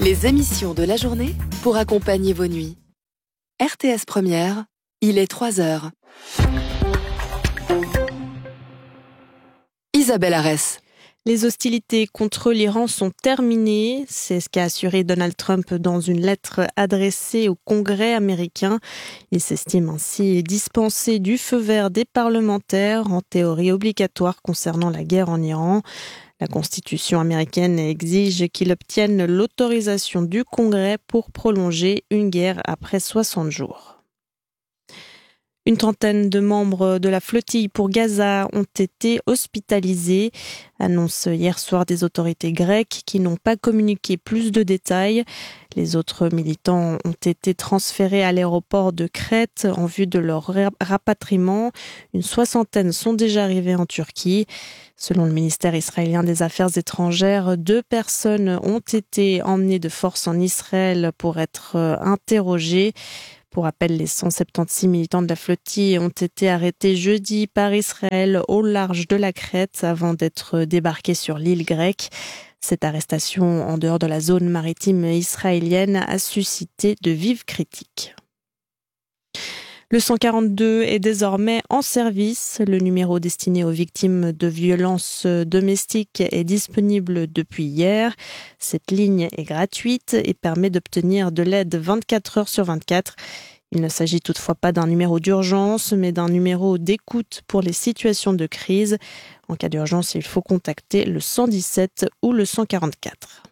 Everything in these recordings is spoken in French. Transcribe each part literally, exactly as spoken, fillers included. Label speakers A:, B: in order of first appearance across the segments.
A: Les émissions de la journée pour accompagner vos nuits. R T S Première, il est trois heures. Isabelle Arès.
B: Les hostilités contre l'Iran sont terminées, c'est ce qu'a assuré Donald Trump dans une lettre adressée au Congrès américain. Il s'estime ainsi dispensé du feu vert des parlementaires, en théorie obligatoire concernant la guerre en Iran. La Constitution américaine exige qu'il obtienne l'autorisation du Congrès pour prolonger une guerre après soixante jours. Une trentaine de membres de la flottille pour Gaza ont été hospitalisés, annonce hier soir des autorités grecques qui n'ont pas communiqué plus de détails. Les autres militants ont été transférés à l'aéroport de Crète en vue de leur rapatriement. Une soixantaine sont déjà arrivés en Turquie. Selon le ministère israélien des Affaires étrangères, deux personnes ont été emmenées de force en Israël pour être interrogées. Pour rappel, les cent soixante-seize militants de la flottille ont été arrêtés jeudi par Israël au large de la Crète avant d'être débarqués sur l'île grecque. Cette arrestation en dehors de la zone maritime israélienne a suscité de vives critiques. Le cent quarante-deux est désormais en service. Le numéro destiné aux victimes de violences domestiques est disponible depuis hier. Cette ligne est gratuite et permet d'obtenir de l'aide vingt-quatre heures sur vingt-quatre. Il ne s'agit toutefois pas d'un numéro d'urgence, mais d'un numéro d'écoute pour les situations de crise. En cas d'urgence, il faut contacter le cent dix-sept ou le cent quarante-quatre.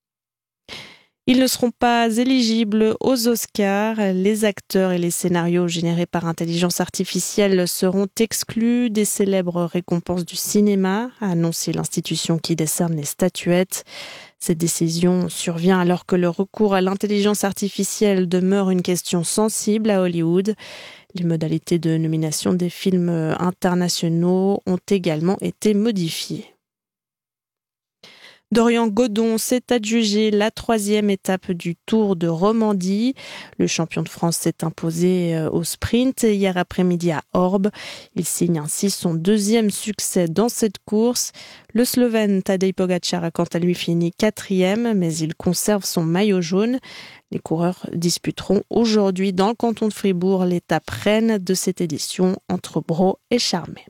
B: Ils ne seront pas éligibles aux Oscars. Les acteurs et les scénarios générés par intelligence artificielle seront exclus des célèbres récompenses du cinéma, a annoncé l'institution qui décerne les statuettes. Cette décision survient alors que le recours à l'intelligence artificielle demeure une question sensible à Hollywood. Les modalités de nomination des films internationaux ont également été modifiées. Dorian Godon s'est adjugé la troisième étape du Tour de Romandie. Le champion de France s'est imposé au sprint hier après-midi à Orbe. Il signe ainsi son deuxième succès dans cette course. Le Slovène Tadej Pogačar a quant à lui fini quatrième, mais il conserve son maillot jaune. Les coureurs disputeront aujourd'hui dans le canton de Fribourg l'étape reine de cette édition entre Braux et Charmey.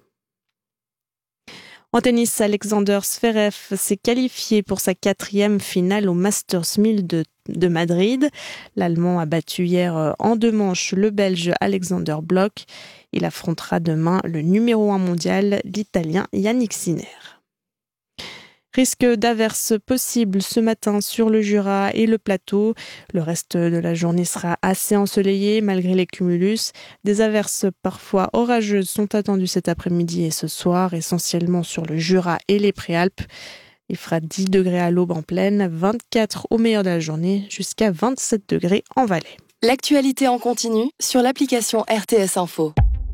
B: En tennis, Alexander Zverev s'est qualifié pour sa quatrième finale au Masters mille de, de Madrid. L'Allemand a battu hier en deux manches le Belge Alexander Blok. Il affrontera demain le numéro un mondial, l'Italien Yannick Sinner. Risque d'averses possibles ce matin sur le Jura et le plateau. Le reste de la journée sera assez ensoleillé malgré les cumulus. Des averses parfois orageuses sont attendues cet après-midi et ce soir, essentiellement sur le Jura et les Préalpes. Il fera dix degrés à l'aube en plaine, vingt-quatre au meilleur de la journée, jusqu'à vingt-sept degrés en vallée.
A: L'actualité en continu sur l'application R T S Info.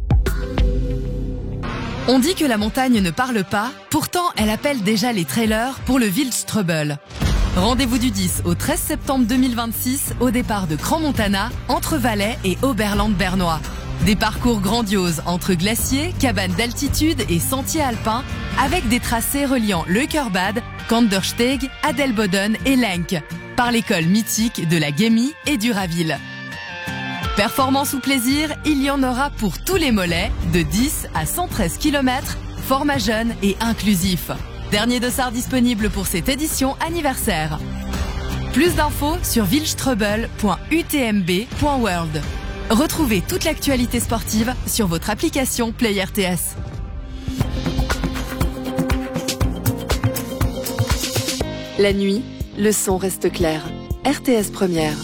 C: On dit que la montagne ne parle pas, pourtant elle appelle déjà les trailers pour le Wildstrubel. Rendez-vous du dix au treize septembre deux mille vingt-six au départ de Crans-Montana, entre Valais et Oberland-Bernois. Des parcours grandioses entre glaciers, cabanes d'altitude et sentiers alpins, avec des tracés reliant Leukerbad, Kandersteg, Adelboden et Lenk, par l'école mythique de la Gemmi et du Raville. Performance ou plaisir, il y en aura pour tous les mollets, de dix à cent treize kilomètres, format jeune et inclusif. Dernier dossard disponible pour cette édition anniversaire. Plus d'infos sur wildstrubel point u t m b point world. Retrouvez toute l'actualité sportive sur votre application Play R T S.
A: La nuit, le son reste clair. R T S Première.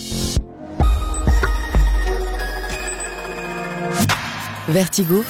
A: Vertigo.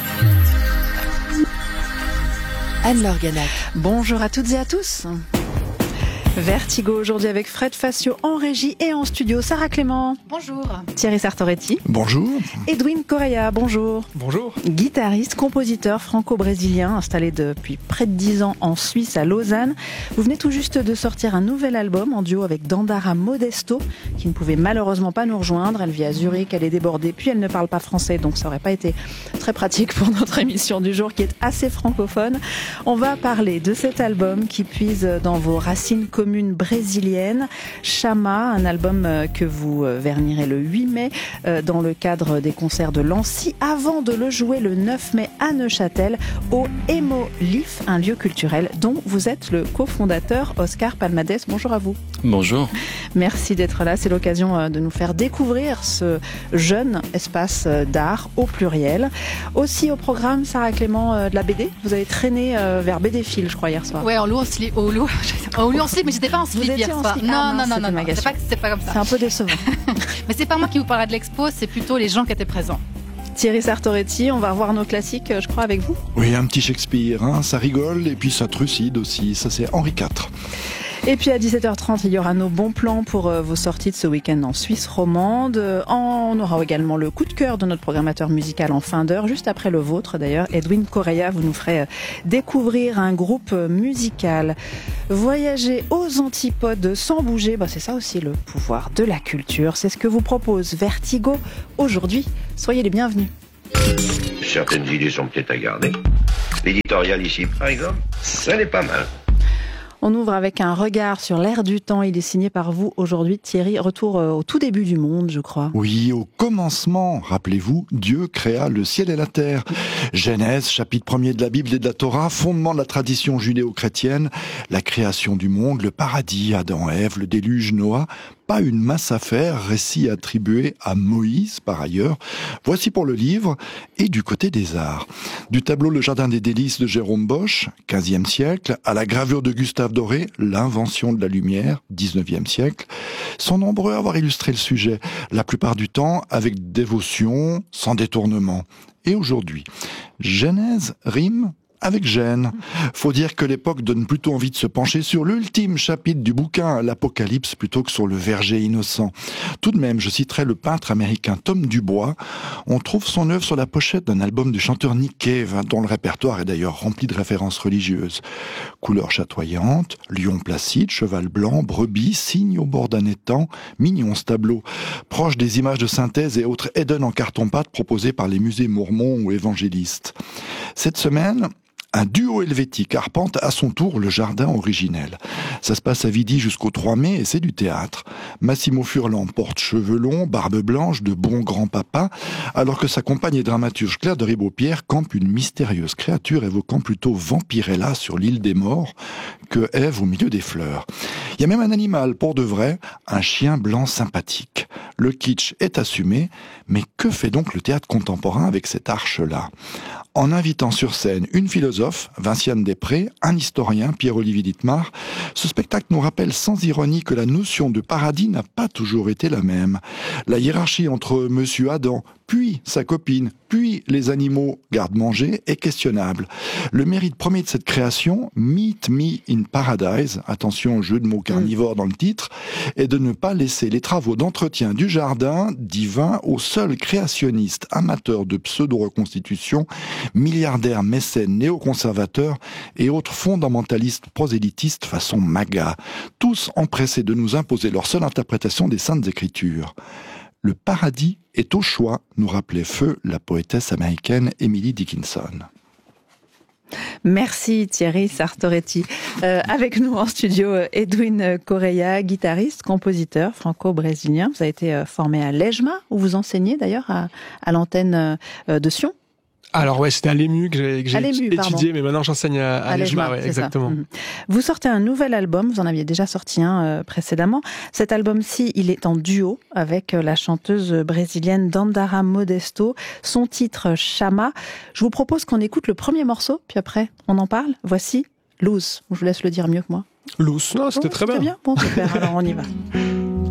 A: Anne-Laure Ganac.
D: Bonjour à toutes et à tous. Vertigo aujourd'hui avec Fred Facio en régie et en studio. Sarah Clément.
E: Bonjour.
D: Thierry Sartoretti.
F: Bonjour.
D: Edwin Correa. Bonjour.
F: Bonjour.
D: Guitariste, compositeur franco-brésilien installé depuis près de dix ans en Suisse à Lausanne. Vous venez tout juste de sortir un nouvel album en duo avec Dandara Modesto qui ne pouvait malheureusement pas nous rejoindre. Elle vit à Zurich, elle est débordée, puis elle ne parle pas français donc ça aurait pas été très pratique pour notre émission du jour qui est assez francophone. On va parler de cet album qui puise dans vos racines communes commune brésilienne. Chama, un album que vous vernirez le huit mai dans le cadre des concerts de Lancy, avant de le jouer le neuf mai à Neuchâtel au Hémolif, un lieu culturel dont vous êtes le cofondateur. Oscar Palmades, bonjour à vous.
E: Bonjour.
D: Merci d'être là. C'est l'occasion de nous faire découvrir ce jeune espace d'art au pluriel. Aussi au programme, Sarah Clément, de la B D. Vous avez traîné vers B D Phil, je crois, hier soir.
F: Ouais, en loup en slip. Au loup en, loup en slip, mais j'étais pas en slip hier soir.
D: Slip.
F: Non,
D: ah,
F: non, non, non, non, c'est pas, c'est pas comme ça.
D: C'est un peu décevant.
F: Mais c'est pas moi qui vous parlerai de l'expo, c'est plutôt les gens qui étaient présents.
D: Thierry Sartoretti, on va revoir nos classiques, je crois, avec vous.
G: Oui, un petit Shakespeare, hein, ça rigole, et puis ça trucide aussi, ça c'est Henri quatre.
D: Et puis à dix-sept heures trente, il y aura nos bons plans pour vos sorties de ce week-end en Suisse romande. On aura également le coup de cœur de notre programmateur musical en fin d'heure, juste après le vôtre d'ailleurs. Edwin Correa, vous nous ferez découvrir un groupe musical. Voyager aux antipodes sans bouger, bah c'est ça aussi le pouvoir de la culture. C'est ce que vous propose Vertigo aujourd'hui. Soyez les bienvenus.
H: Certaines idées sont peut-être à garder. L'éditorial ici, par exemple, ça n'est pas mal.
D: On ouvre avec un regard sur l'air du temps. Il est signé par vous aujourd'hui, Thierry. Retour au tout début du monde, je crois.
G: Oui, au commencement, rappelez-vous, Dieu créa le ciel et la terre. Genèse, chapitre premier de la Bible et de la Torah, fondement de la tradition judéo-chrétienne, la création du monde, le paradis, Adam, Ève, le déluge, Noah. Pas une masse à faire, récit attribué à Moïse par ailleurs. Voici pour le livre. Et du côté des arts, du tableau Le Jardin des délices de Jérôme Bosch, quinzième siècle, à la gravure de Gustave Doré, L'invention de la lumière, dix-neuvième siècle, sont nombreux à avoir illustré le sujet, la plupart du temps avec dévotion, sans détournement. Et aujourd'hui, Genèse rime avec gêne. Faut dire que l'époque donne plutôt envie de se pencher sur l'ultime chapitre du bouquin, l'Apocalypse, plutôt que sur le verger innocent. Tout de même, je citerai le peintre américain Tom Dubois. On trouve son œuvre sur la pochette d'un album du chanteur Nick Cave, dont le répertoire est d'ailleurs rempli de références religieuses. Couleurs chatoyantes, lion placide, cheval blanc, brebis, cygne au bord d'un étang, mignon ce tableau, proche des images de synthèse et autres Eden en carton-pâte proposées par les musées mormons ou évangélistes. Cette semaine, un duo helvétique arpente à son tour le jardin originel. Ça se passe à Vidi jusqu'au trois mai et c'est du théâtre. Massimo Furlan porte cheveux longs, barbe blanche, de bon grand-papa, alors que sa compagne et dramaturge Claire de Ribaupierre campe une mystérieuse créature évoquant plutôt Vampirella sur l'île des morts que Ève au milieu des fleurs. Il y a même un animal, pour de vrai, un chien blanc sympathique. Le kitsch est assumé, mais que fait donc le théâtre contemporain avec cette arche-là ? En invitant sur scène une philosophe, Vinciane Després, un historien, Pierre-Olivier Dittmar, ce spectacle nous rappelle sans ironie que la notion de paradis n'a pas toujours été la même. La hiérarchie entre Monsieur Adam, puis sa copine, puis les animaux garde-manger est questionnable. Le mérite premier de cette création, Meet Me in Paradise, attention jeu de mots carnivore dans le titre, est de ne pas laisser les travaux d'entretien du jardin divin aux seuls créationnistes amateurs de pseudo-reconstitution, milliardaires mécènes néoconservateurs et autres fondamentalistes prosélytistes façon MAGA, tous empressés de nous imposer leur seule interprétation des Saintes Écritures. Le paradis est au choix, nous rappelait feu la poétesse américaine Emily Dickinson.
D: Merci Thierry Sartoretti. Euh, avec nous en studio, Edwin Correa, guitariste, compositeur franco-brésilien. Vous avez été formé à l'EJMA, où vous enseignez d'ailleurs à, à l'antenne de Sion.
I: Alors ouais, c'était à l'E M U que j'ai, que j'ai étudié,
D: pardon.
I: mais maintenant j'enseigne à, à, à l'EJMA, ouais, exactement.
D: Mmh. Vous sortez un nouvel album, vous en aviez déjà sorti un euh, précédemment. Cet album-ci, il est en duo avec la chanteuse brésilienne Dandara Modesto. Son titre, Chama. Je vous propose qu'on écoute le premier morceau, puis après on en parle. Voici Luz. Je vous laisse le dire mieux que moi.
I: Luz, non, c'était
D: oh,
I: très
D: c'était
I: bien.
D: bien. Bon, super, alors on y va.